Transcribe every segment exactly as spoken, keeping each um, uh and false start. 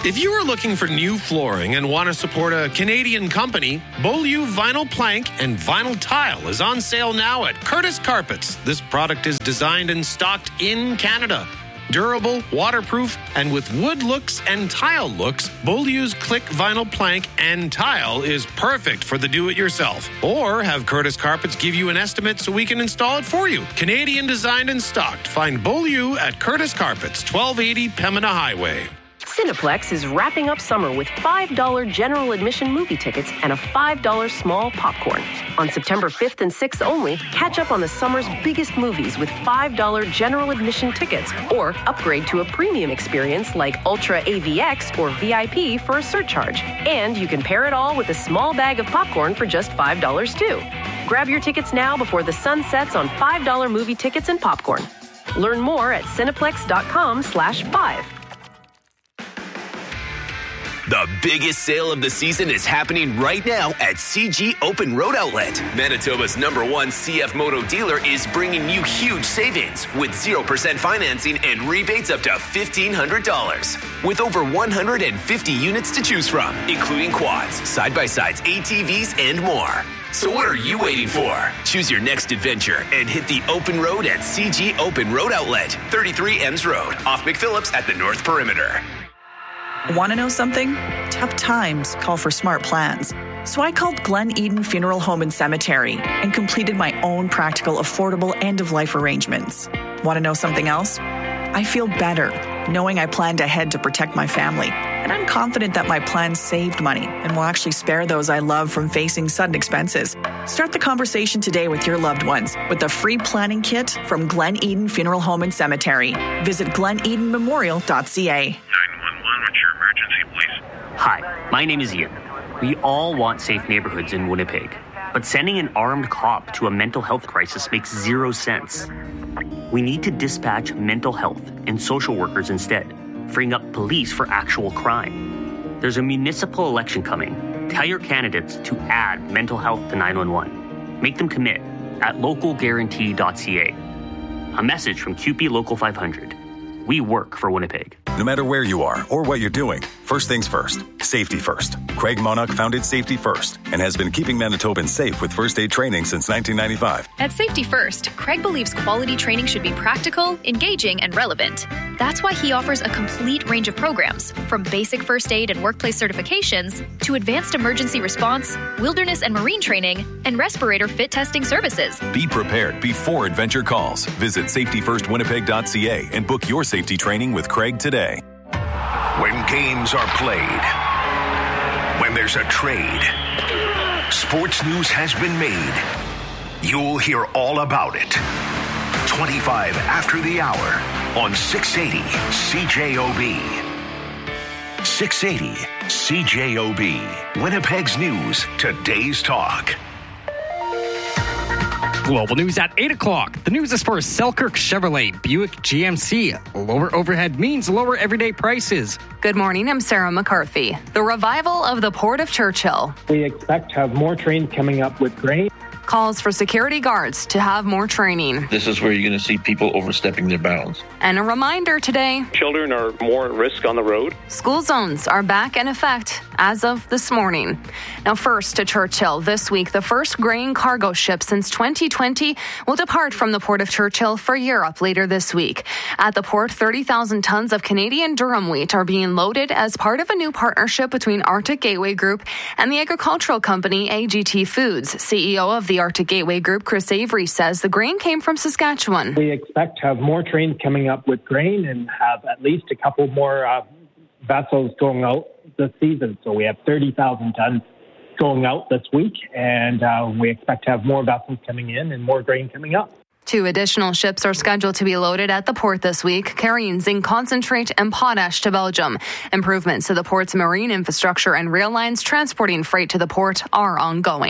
If you are looking for new flooring and want to support a Canadian company, Beaulieu Vinyl Plank and Vinyl Tile is on sale now at Curtis Carpets. This product is designed and stocked in Canada. Durable, waterproof, and with wood looks and tile looks, Beaulieu's Click Vinyl Plank and Tile is perfect for the do-it-yourself. Or have Curtis Carpets give you an estimate so we can install it for you. Canadian designed and stocked. Find Beaulieu at Curtis Carpets, twelve eighty Pembina Highway. Cineplex is wrapping up summer with five dollars general admission movie tickets and a five dollars small popcorn. On September fifth and sixth only, catch up on the summer's biggest movies with five dollars general admission tickets, or upgrade to a premium experience like Ultra A V X or V I P for a surcharge. And you can pair it all with a small bag of popcorn for just five dollars too. Grab your tickets now before the sun sets on five dollars movie tickets and popcorn. Learn more at cineplex.com slash five. The biggest sale of the season is happening right now at C G Open Road Outlet. Manitoba's number one C F Moto dealer is bringing you huge savings with zero percent financing and rebates up to fifteen hundred dollars. With over one hundred fifty units to choose from, including quads, side-by-sides, A T Vs, and more. So what are you waiting for? Choose your next adventure and hit the open road at C G Open Road Outlet, thirty-three Ems Road, off McPhillips at the North Perimeter. Want to know something? Tough times call for smart plans. So I called Glen Eden Funeral Home and Cemetery and completed my own practical, affordable end-of-life arrangements. Want to know something else? I feel better knowing I planned ahead to protect my family. And I'm confident that my plan saved money and will actually spare those I love from facing sudden expenses. Start the conversation today with your loved ones with a free planning kit from Glen Eden Funeral Home and Cemetery. Visit glen eden memorial dot c a. nine one one, what's your emergency, please? Hi, my name is Ian. We all want safe neighborhoods in Winnipeg, but sending an armed cop to a mental health crisis makes zero sense. We need to dispatch mental health and social workers instead, freeing up police for actual crime. There's a municipal election coming. Tell your candidates to add mental health to nine one one. Make them commit at local guarantee dot c a. A message from Q P Local five hundred. We work for Winnipeg. No matter where you are or what you're doing, first things first, safety first. Craig Monarch founded Safety First and has been keeping Manitobans safe with first aid training since nineteen ninety-five. At Safety First, Craig believes quality training should be practical, engaging, and relevant. That's why he offers a complete range of programs, from basic first aid and workplace certifications to advanced emergency response, wilderness and marine training, and respirator fit testing services. Be prepared before adventure calls. Visit safety first winnipeg dot c a and book your safety training with Craig today. When games are played, when there's a trade, sports news has been made. You'll hear all about it. twenty-five after the hour on six eighty C J O B. six eighty C J O B. Winnipeg's News, today's talk. Global news at eight o'clock. The news is for Selkirk Chevrolet, Buick G M C. Lower overhead means lower everyday prices. Good morning, I'm Sarah McCarthy. The revival of the Port of Churchill. We expect to have more trains coming up with grain. Calls for security guards to have more training. This is where you're going to see people overstepping their bounds. And a reminder today. Children are more at risk on the road. School zones are back in effect as of this morning. Now first to Churchill. This week, the first grain cargo ship since twenty twenty will depart from the Port of Churchill for Europe later this week. At the port, thirty thousand tons of Canadian durum wheat are being loaded as part of a new partnership between Arctic Gateway Group and the agricultural company A G T Foods. C E O of the Arctic Gateway Group, Chris Avery, says the grain came from Saskatchewan. We expect to have more trains coming up with grain and have at least a couple more uh, vessels going out this season. So we have thirty thousand tons going out this week, and uh, we expect to have more vessels coming in and more grain coming up. Two additional ships are scheduled to be loaded at the port this week, carrying zinc concentrate and potash to Belgium. Improvements to the port's marine infrastructure and rail lines transporting freight to the port are ongoing.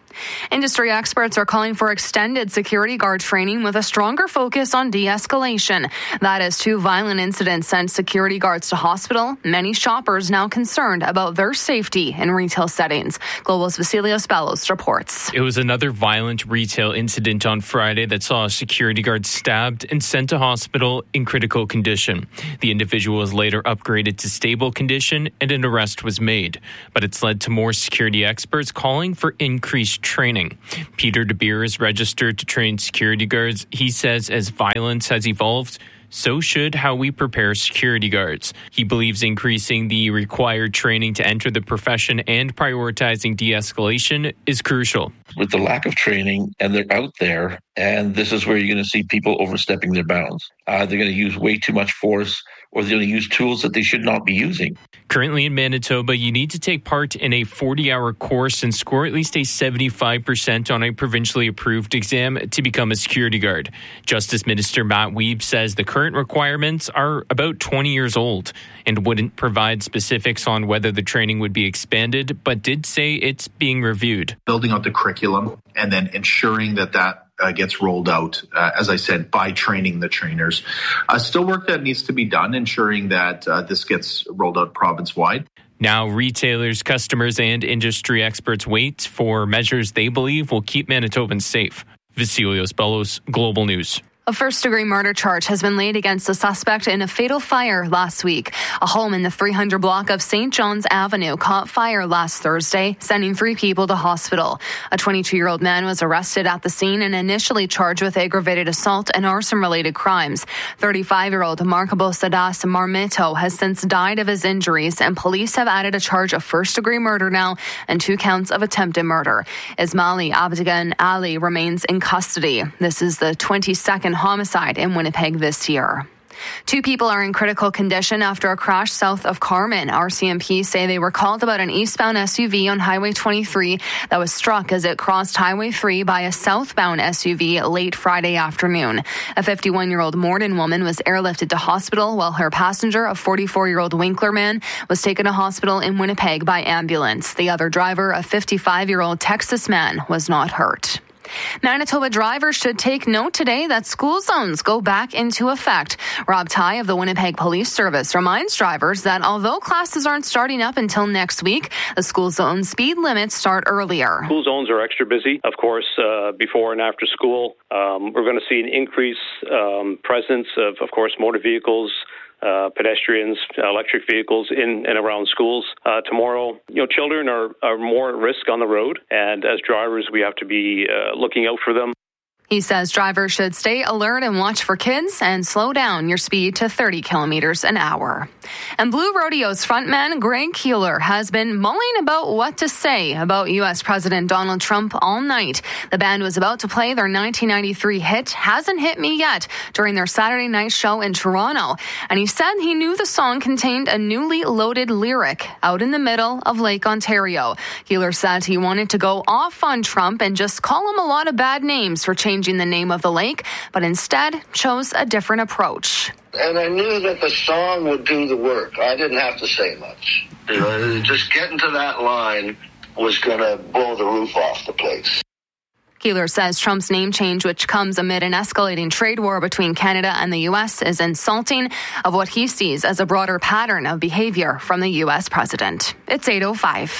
Industry experts are calling for extended security guard training with a stronger focus on de-escalation. That as two violent incidents sent security guards to hospital, many shoppers now concerned about their safety in retail settings. Global's Vasilios Bellos reports. It was another violent retail incident on Friday that saw a security guard stabbed and sent to hospital in critical condition. The individual was later upgraded to stable condition and an arrest was made. But it's led to more security experts calling for increased training. Peter De Beer is registered to train security guards. He says as violence has evolved, so should how we prepare security guards. He believes increasing the required training to enter the profession and prioritizing de-escalation is crucial. With the lack of training, and they're out there, and this is where you're going to see people overstepping their bounds. Uh, they're going to use way too much force, or they're going to use tools that they should not be using. Currently in Manitoba, you need to take part in a forty-hour course and score at least a seventy-five percent on a provincially approved exam to become a security guard. Justice Minister Matt Wiebe says the current requirements are about twenty years old and wouldn't provide specifics on whether the training would be expanded, but did say it's being reviewed. Building out the curriculum and then ensuring that that Uh, gets rolled out, uh, as I said, by training the trainers. Uh, still work that needs to be done, ensuring that uh, this gets rolled out province-wide. Now, retailers, customers, and industry experts wait for measures they believe will keep Manitobans safe. Vasilios Bellos, Global News. A first-degree murder charge has been laid against a suspect in a fatal fire last week. A home in the three hundred block of Saint John's Avenue caught fire last Thursday, sending three people to hospital. A twenty-two-year-old man was arrested at the scene and initially charged with aggravated assault and arson-related crimes. thirty-five-year-old Markabo Sadas Marmito has since died of his injuries, and police have added a charge of first-degree murder now and two counts of attempted murder. Ismaili Abdigan Ali remains in custody. This is the twenty-second homicide in Winnipeg this year. Two people are in critical condition after a crash south of Carman. R C M P say they were called about an eastbound S U V on Highway twenty-three that was struck as it crossed Highway three by a southbound S U V late Friday afternoon. A fifty-one-year-old Morden woman was airlifted to hospital while her passenger, a forty-four-year-old Winkler man, was taken to hospital in Winnipeg by ambulance. The other driver, a fifty-five-year-old Texas man, was not hurt. Manitoba drivers should take note today that school zones go back into effect. Rob Ty of the Winnipeg Police Service reminds drivers that although classes aren't starting up until next week, the school zone speed limits start earlier. School zones are extra busy, of course, uh, before and after school. Um, we're going to see an increased um, presence of, of course, motor vehicles, Uh, pedestrians, electric vehicles in and around schools. Uh, tomorrow, you know, children are, are more at risk on the road, and as drivers, we have to be uh, looking out for them. He says drivers should stay alert and watch for kids and slow down your speed to thirty kilometers an hour. And Blue Rodeo's frontman Greg Keeler has been mulling about what to say about U S President Donald Trump all night. The band was about to play their nineteen ninety-three hit Hasn't Hit Me Yet during their Saturday night show in Toronto. And he said he knew the song contained a newly loaded lyric out in the middle of Lake Ontario. Keeler said he wanted to go off on Trump and just call him a lot of bad names for changing the name of the lake, but instead chose a different approach. And I knew that the song would do the work. I didn't have to say much. You know, just getting to that line was going to blow the roof off the place. Keeler says Trump's name change, which comes amid an escalating trade war between Canada and the U S, is insulting of what he sees as a broader pattern of behavior from the U S president. It's eight oh five.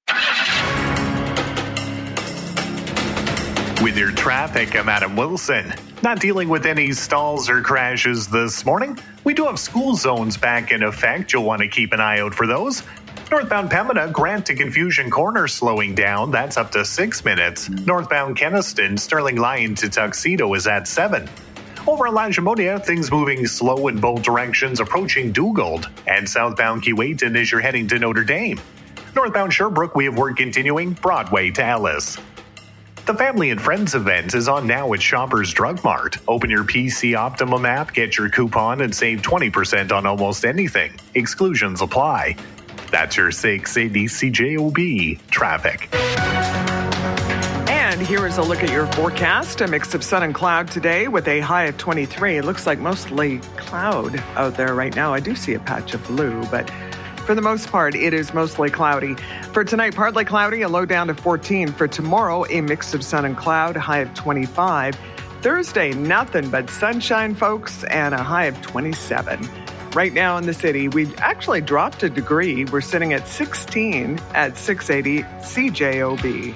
With your traffic, I'm Adam Wilson. Not dealing with any stalls or crashes this morning. We do have school zones back in effect. You'll want to keep an eye out for those. Northbound Pembina, Grant to Confusion Corner slowing down. That's up to six minutes. Northbound Kenaston, Sterling Lyon to Tuxedo is at seven. Over at Lagimonia, things moving slow in both directions approaching Dugald. And southbound Keewatin as you're heading to Notre Dame. Northbound Sherbrooke, we have work continuing Broadway to Ellis. The Family and Friends event is on now at Shoppers Drug Mart. Open your P C Optimum app, get your coupon, and save twenty percent on almost anything. Exclusions apply. That's your six eighty C J O B traffic. And here is a look at your forecast. A mix of sun and cloud today with a high of twenty-three. It looks like mostly cloud out there right now. I do see a patch of blue, but For the most part, it is mostly cloudy. For tonight, partly cloudy, a low down to fourteen. For tomorrow, a mix of sun and cloud, a high of twenty-five. Thursday, nothing but sunshine, folks, and a high of twenty-seven. Right now in the city, we've actually dropped a degree. We're sitting at sixteen at six eighty C J O B.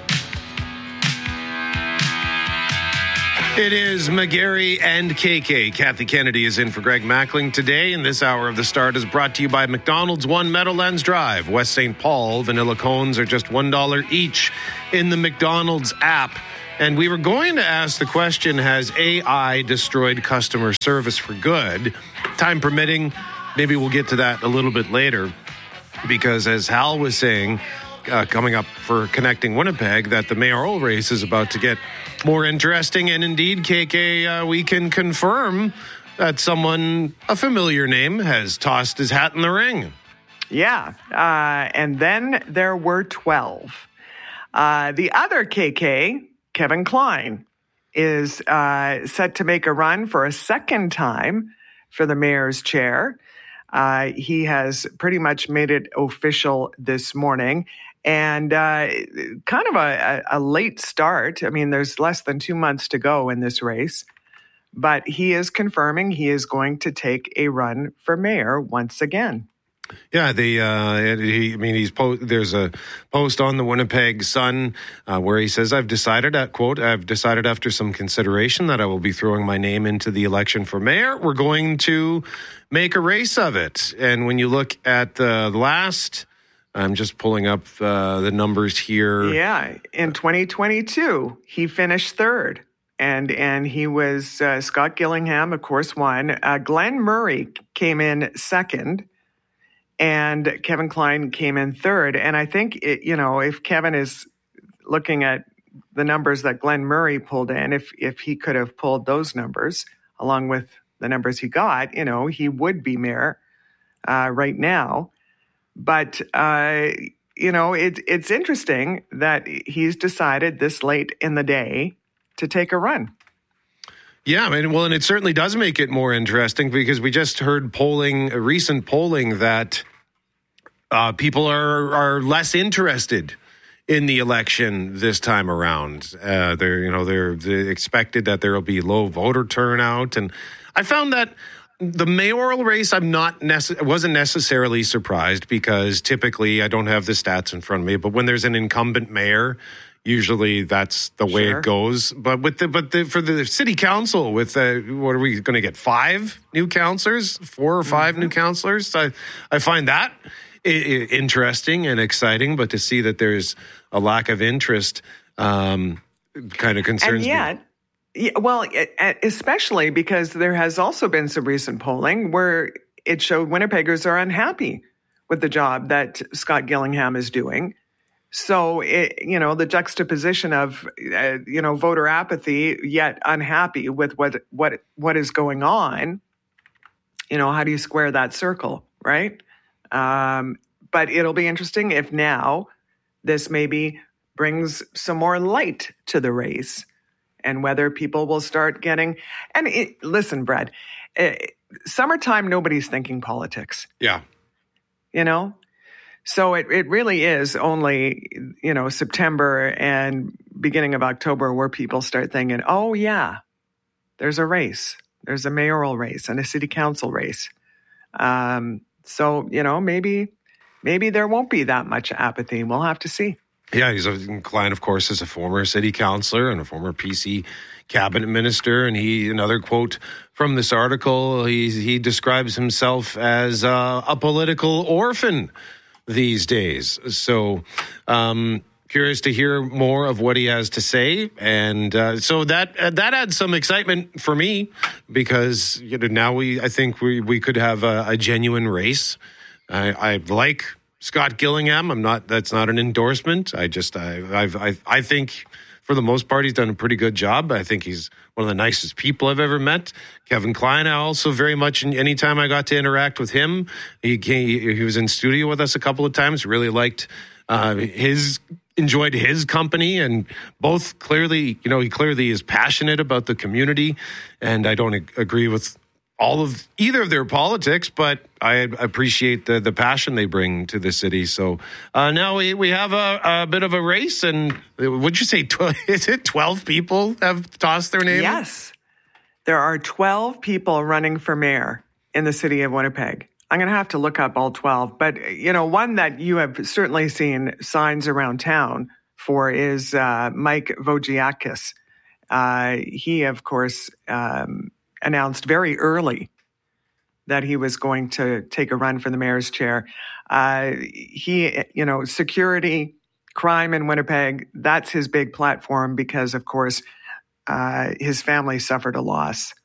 It is McGarry and K K. Kathy Kennedy is in for Greg Mackling today, and this hour of The Start is brought to you by McDonald's One Meadowlands Drive, West Saint Paul. Vanilla cones are just one dollar each in the McDonald's app. And we were going to ask the question, has A I destroyed customer service for good? Time permitting, maybe we'll get to that a little bit later, because as Hal was saying, uh, coming up for Connecting Winnipeg, that the mayoral race is about to get more interesting. And indeed, K K, uh, we can confirm that someone, a familiar name, has tossed his hat in the ring. Yeah, uh, and then there were twelve. Uh, the other K K, Kevin Klein, is uh, set to make a run for a second time for the mayor's chair. Uh, he has pretty much made it official this morning. And uh, kind of a, a late start. I mean, there's less than two months to go in this race. But he is confirming he is going to take a run for mayor once again. Yeah, the uh, he, I mean, he's po- there's a post on the Winnipeg Sun uh, where he says, "I've decided," at quote, "I've decided after some consideration that I will be throwing my name into the election for mayor. We're going to make a race of it." And when you look at the last, I'm just pulling up uh, the numbers here. Yeah, in twenty twenty-two, he finished third. And and he was, uh, Scott Gillingham, of course, won. Uh, Glenn Murray came in second. And Kevin Klein came in third. And I think, it, you know, if Kevin is looking at the numbers that Glenn Murray pulled in, if if he could have pulled those numbers along with the numbers he got, you know, he would be mayor uh, right now. But, uh, you know, it, it's interesting that he's decided this late in the day to take a run. Yeah, I mean, well, and it certainly does make it more interesting because we just heard polling, recent polling, that uh, people are are less interested in the election this time around. Uh, they're, you know, they're, they're expected that there will be low voter turnout, and I found that the mayoral race, I'm not nece- wasn't necessarily surprised because typically I don't have the stats in front of me, but when there's an incumbent mayor, usually that's the way sure. it goes. But with the but the, for the city council, with uh, what are we going to get? Five new councillors, four or five mm-hmm. new councillors. I I find that I- I interesting and exciting, but to see that there's a lack of interest, um, kind of concerns and yet, me. Yeah, well, especially because there has also been some recent polling where it showed Winnipeggers are unhappy with the job that Scott Gillingham is doing. So, it, you know, the juxtaposition of, uh, you know, voter apathy, yet unhappy with what what what is going on, you know, how do you square that circle, right? Um, but it'll be interesting if now this maybe brings some more light to the race and whether people will start getting, and it, listen, Brad, uh, summertime, nobody's thinking politics. Yeah. You know? So it, it really is only, you know, September and beginning of October where people start thinking, oh, yeah, there's a race. There's a mayoral race and a city council race. Um, so, you know, maybe maybe there won't be that much apathy. We'll have to see. Yeah, he's inclined, of course, as a former city councillor and a former P C cabinet minister. And he, another quote from this article, he, he describes himself as uh, a political orphan these days. So um, curious to hear more of what he has to say. And uh, so that uh, that adds some excitement for me because you know now we I think we, we could have a, a genuine race. I, I like Scott Gillingham. I'm not. That's not an endorsement. I just I I've, I I think for the most part he's done a pretty good job. I think he's one of the nicest people I've ever met. Kevin Klein, I also very much, anytime I got to interact with him, he came, he was in studio with us a couple of times, really liked uh, his, enjoyed his company, and both clearly, you know, he clearly is passionate about the community, and I don't ag- agree with all of either of their politics, but I appreciate the, the passion they bring to the city. So uh, now we, we have a, a bit of a race, and would you say, twelve, is it twelve people have tossed their name? Yes. There are twelve people running for mayor in the city of Winnipeg. I'm going to have to look up all twelve, but, you know, one that you have certainly seen signs around town for is uh, Mike Vogiakis. Uh, he, of course, um, announced very early that he was going to take a run for the mayor's chair. Uh, he, you know, security, crime in Winnipeg, that's his big platform because, of course, uh, his family suffered a loss